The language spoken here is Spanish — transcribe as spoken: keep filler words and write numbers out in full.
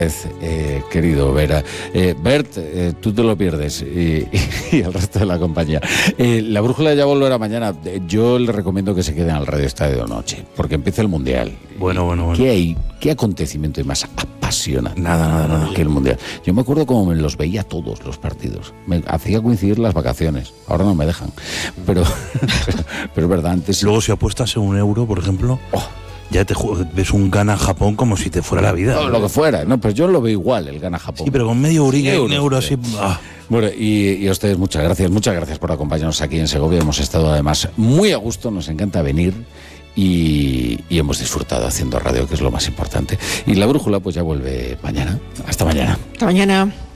Eh, querido Vera, eh, Bert, eh, tú te lo pierdes y, y, y el resto de la compañía. Eh, la brújula ya volverá mañana. Eh, yo le recomiendo que se queden al Radio Estadio Noche, porque empieza el Mundial. Bueno, bueno, bueno. ¿Qué hay? ¿Qué acontecimiento hay más apasionante? Nada, nada, nada. Que el Mundial. Yo me acuerdo cómo me los veía todos los partidos. Me hacía coincidir las vacaciones. Ahora no me dejan. Pero, pero es verdad, antes. Luego, si apuestas en un euro, por ejemplo. Oh. Ya te ves un Ghana-Japón como si te fuera la vida. No, lo que fuera, no, pues yo lo veo igual, el Ghana-Japón. Sí, pero con medio orilla y un euro así. Ah. Bueno, y, y a ustedes muchas gracias, muchas gracias por acompañarnos aquí en Segovia. Hemos estado además muy a gusto, nos encanta venir y, y hemos disfrutado haciendo radio, que es lo más importante. Y la brújula pues ya vuelve mañana. Hasta mañana. Hasta mañana.